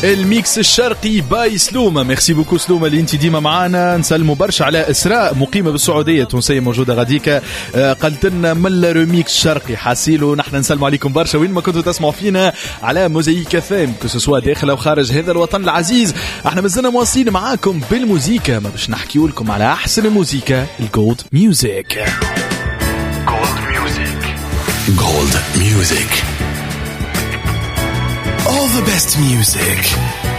الميكس الشرقي باي سلومة. ميرسي بوكو سلومة اللي انت ديما معانا. نسلموا برشا على إسراء مقيمة بالسعودية تونسية موجودة غاديكا، قالت لنا ملا روميكس شرقي حاسيلو. نحن نسلموا عليكم برشا وين ما كنتوا تسمعوا فينا على موزايك فام كسوسوا داخل أو خارج هذا الوطن العزيز. احنا مازلنا مواصلين معاكم بالموسيقى، ما باش نحكيو لكم على أحسن الموسيقى الجولد ميوزك. Gold Music. All the best music.